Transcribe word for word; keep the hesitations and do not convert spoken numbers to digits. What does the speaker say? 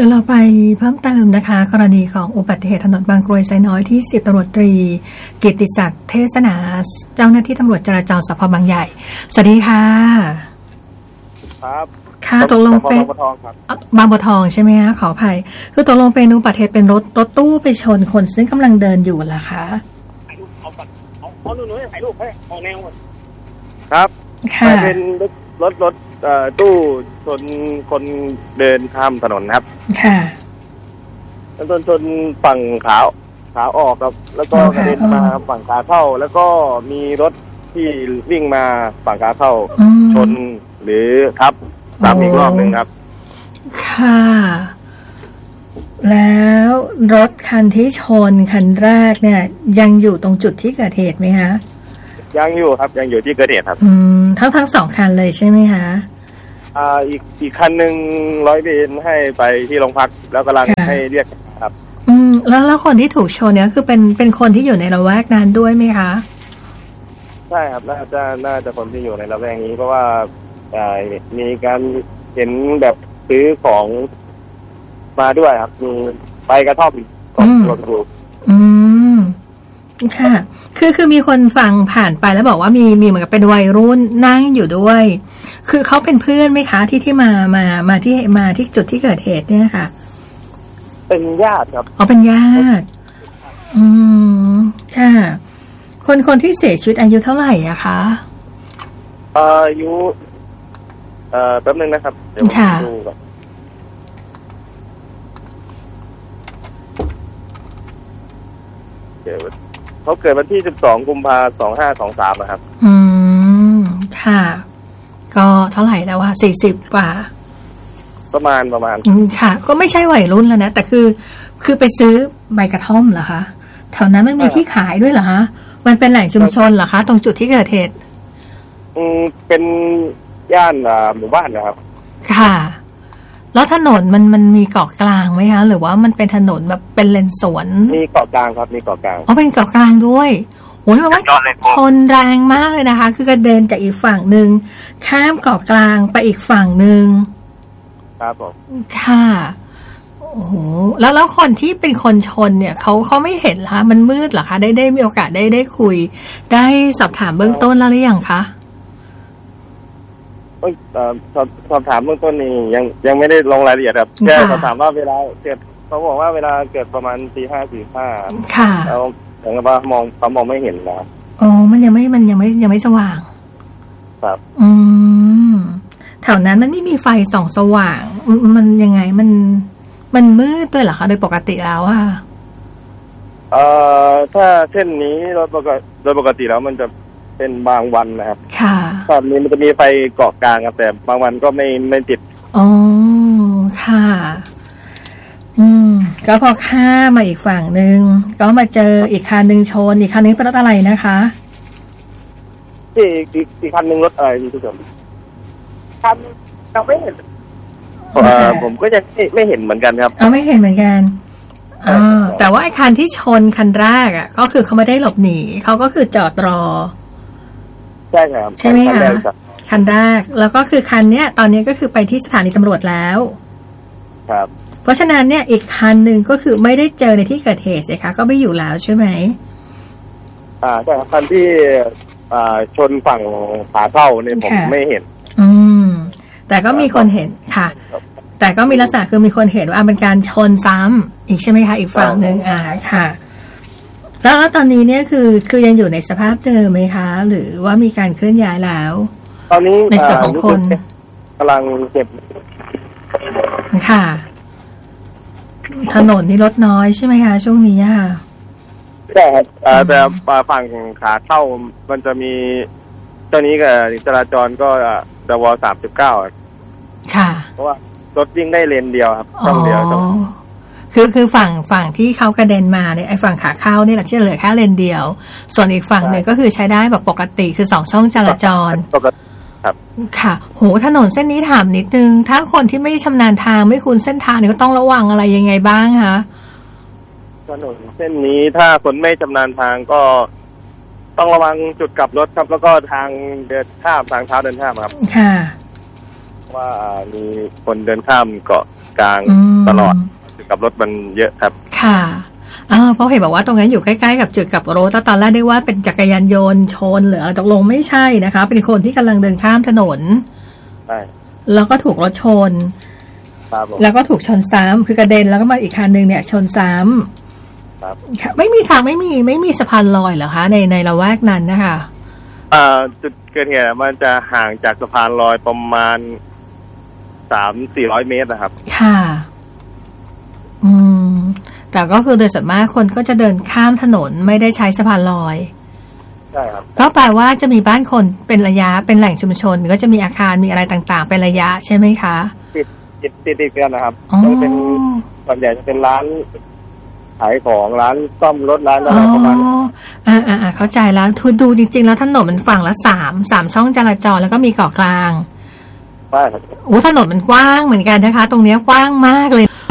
ดี๋ยวเราไปเพิ่มเติมนะคะกรณีของอุบัติเหตุถนนบางกรวยไซน้อยที่สิบตำรวจตรีกิตติศักดิ์เทศนาเจ้าหน้าที่ตำรวจจราจรสพบางใหญ่สวัสดีค่ะครับค่ะตกลงเป็นบางบัวทองครับบางบัวทองใช่ไหมคะขออภัยคือตกลงเป็นอุบัติเหตุเป็นรถรถตู้ไปชนคนซึ่งกำลังเดินอยู่ล่ะคะถ่ายรูปเอาก่อนเอาเอาหนูๆถ่ายรูปให้ออกแนวหมดครับค่ะเป็นรถรถเอ่อตู้ชนคนเดินข้ามถนนครับค่ะแล้วชนชนฝั่งขาขาออกครับแล้วก็กระเด็นมาฝั่งขาเข้าแล้วก็มีรถที่วิ่งมาฝั่งขาเข้าชนหรือทับซ้ำอีกรอบหนึ่งครับค่ะแล้วรถคันที่ชนคันแรกเนี่ยยังอยู่ตรงจุดที่เกิดเหตุไหมคะยังอยู่ครับยังอยู่ที่เกิดเหตุครับอืมทั้งทั้งสองคันเลยใช่ไหมคะอ่าอีกอีกคันหนึ่งร้อยเวรให้ไปที่โรงพักแล้วกำลังให้เรียกครับอืมแล้วแล้วคนที่ถูกชนเนี่ยคือเป็นเป็นคนที่อยู่ในละแวกนั้นด้วยไหมคะใช่ครับน่าจะน่าจะคนที่อยู่ในละแวกนี้เพราะว่ามีการเห็นแบบซื้อของมาด้วยครับมีไปกระท่อมของรถดูอืมค่ะคือคือมีคนฟังผ่านไปแล้วบอกว่ามีมีเหมือนกับเป็นวัยรุ่นนั่งอยู่ด้วยคือเขาเป็นเพื่อนไหมคะที่ที่มามามาที่มาที่จุดที่เกิดเหตุเนี่ยค่ะเป็นญาติครับอ๋อเป็นญาติอืมค่ะคนคนที่เสียชีวิตอายุเท่าไหร่อะคะอายุเอ่อแป๊บนึงนะครับเดี๋ยวผมดูก่อนเดี๋ยวเขาเกิดวันที่สิบสองกุมภาพันธ์สองห้าสองสามนะครับอืมค่ะก็เท่าไหร่แล้ววะสี่สิบกว่าประมาณประมาณอืมค่ะก็ไม่ใช่วัยรุ่นแล้วนะแต่คือคือไปซื้อใบกระท่อมเหรอคะแถวนั้นไม่มีที่ขายด้วยเหรอคะมันเป็นแหล่งชุมชนเหรอคะตรงจุดที่เกิดเหตุอืมเป็นย่านหมู่บ้านนะครับค่ะแล้วถนนมันมันมีเกาะกลางไหมคะหรือว่ามันเป็นถนนแบบเป็นเลนสวนมีเกาะกลางครับมีเกาะกลางอ๋อเป็นเกาะกลางด้วยโอ้ยแปลว่าชนแรงมากเลยนะคะคือกระเด็นจากอีกฝั่งหนึ่งข้ามเกาะกลางไปอีกฝั่งหนึ่งครับผมค่ะโอ้โหแล้วแล้วคนที่เป็นคนชนเนี่ยเขาเขาไม่เห็นเหรอคะมันมืดเหรอคะได้ได้มีโอกาสได้ได้คุยได้สอบถามเบื้องต้นแล้วหรือยังคะเออสอบสอบถามเบื้องต้นนี่ยังยังไม่ได้ลงรายละเอียดครับแค่สอบถามว่าเวลาเกิดเขาบอกว่าเวลาเกิดประมาณตีห้าสี่ห้าค่ะแล้วผมก็ว่ามองเขามองไม่เห็นนะอ๋อมันยังไม่มันยังไม่ยังไม่สว่างครับอืมแถวนั้นมันไม่มีไฟส่องสว่างมันยังไงมันมันมืดด้วยเหรอคะโดยปกติแล้วอะเอ่อถ้าเส้นนี้โดยปกติโดยปกติแล้วมันจะเป็นบางวันนะครับค่ะตอนนี้มันจะมีไฟเกาะกลางครับแต่บางวันก็ไม่ไม่ติดอ๋อค่ะอืมก็พอข้ามมาอีกฝั่งหนึ่งก็มาเจออีกคันหนึ่งชนอีกคันนึงเป็นรถอะไรนะคะที่อีกอีกคันหนึ่งรถอะไรที่ทุกคนคันเราไม่เห็นเอ่อผมก็จะไม่ไม่เห็นเหมือนกันครับอ๋อไม่เห็นเหมือนกันอ๋อแต่ว่าไอ้คันที่ชนคันแรกอ่ะก็คือเขาไม่ได้หลบหนีเขาก็คือจอดรอใช่ครับใช่ไหมคะคันแรกแล้วก็คือคันเนี้ยตอนนี้ก็คือไปที่สถานีตำรวจแล้วครับเพราะฉะนั้นเนี่ยอีกคันหนึ่งก็คือไม่ได้เจอในที่เกิดเหตุสิคะก็ไม่อยู่แล้วใช่ไหมอ่าแต่คันที่อ่าชนฝั่งขาเข้าเนี่ยผมไม่เห็นอืมแต่ก็มีคนเห็นค่ะแต่ก็มีลักษณะคือมีคนเห็นว่าเป็นการชนซ้ำอีกใช่ไหมคะอีกฝั่งหนึ่งอ่าค่ะแล้วตอนนี้เนี่ยคือคือยังอยู่ในสภาพเดิมไหมคะหรือว่ามีการเคลื่อนย้ายแล้วตอนนี้ในส่วนของคนกำลังเก็บค่ะถนนนี่รถน้อยใช่ไหมคะช่วงนี้ค่ะแต่แต่ฝั่งขาเข้ามันจะมีตอนนี้กับจราจรก็จะวอสามสิบเก้าค่ะเพราะว่ารถวิ่งได้เลนเดียวครับช่องเดียวคือคือฝั่งฝั่งที่เขากระเด็นมาเนี่ยไอ้ฝั่งขาเข้านี่แหละที่เหลือแค่เลนเดียวส่วนอีกฝั่งหนึ่งก็คือใช้ได้แบบปกติคือสองช่องจราจรปกติครับค่ะโหถนนเส้นนี้ถามนิดนึงถ้าคนที่ไม่ชำนาญทางไม่คุ้นเส้นทางเนี่ยก็ต้องระวังอะไรยังไงบ้างคะถนนเส้นนี้ถ้าคนไม่ชำนาญทางก็ต้องระวังจุดกลับรถครับแล้วก็ทางเดินข้ามทางเท้าเดินข้ามครับค่ะว่ามีคนเดินข้ามเกาะกลางตลอดกับรถมันเยอะครับค่ะอ่าเพราะเห็นบอกว่าตรงนั้นอยู่ใกล้ๆกับจุดกลับรถตอนแรกได้ว่าเป็นจักรยานยนต์ชนหรือตกลงไม่ใช่นะคะเป็นคนที่กำลังเดินข้ามถนนใช่แล้วก็ถูกรถชนแล้วก็ถูกชนซ้ำคือกระเด็นแล้วก็มาอีกคันหนึ่งเนี่ยชนซ้ำครับไม่มีทางไม่มีไม่มีสะพานลอยเหรอคะในในละแวกนั้นนะคะอ่าจุดเกิดเหตุมันจะห่างจากสะพานลอยประมาณสามสี่ร้อยเมตรนะครับค่ะอืมแต่ก็คือโดยส่วนมากคนก็จะเดินข้ามถนนไม่ได้ใช้สะพานลอยใช่ครับก็แปลว่าจะมีบ้านคนเป็นระยะเป็นแหล่งชุมชนก็จะมีอาคารมีอะไรต่างๆเป็นระยะใช่ไหมคะติดติดติดกันนะครับจะเป็นส่วนใหญ่จะเป็นร้านขายของร้านซ่อมรถร้านอะไรประมาณนี้อ่าอ่าเข้าใจแล้วทุดูจริงๆแล้วถนนมันฝั่งละสามสามช่องจราจรแล้วก็มีเกาะกลางใช่ครับโอ้ถนนมันกว้างเหมือนกันนะคะตรงนี้กว้างมากเลย